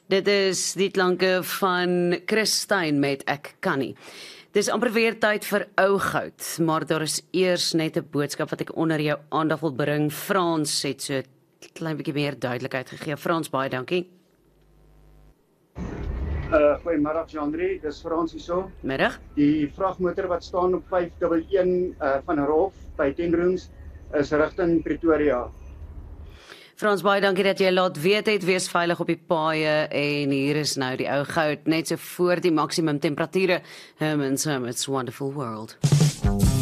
Dit is die klanke van Chris Stein met Ek kan nie. Dis amper weer tyd vir ou goud, maar daar is eers net 'n boodskap wat ek onder jou aandag wil bring. Frans het so 'n klein bietjie meer duidelikheid gegee. Frans, baie dankie. Goeiemiddag Jean-André, dis Frans hierso. Middag. Die vragmotor wat staan op 511 van Rolf by Tenrooms is rigting Pretoria. Frans, baie dankie dat jy laat weet het, wees veilig op die paaie en hier is nou die ou goud, net so voor die maksimum temperature. Herman's Wonderful World.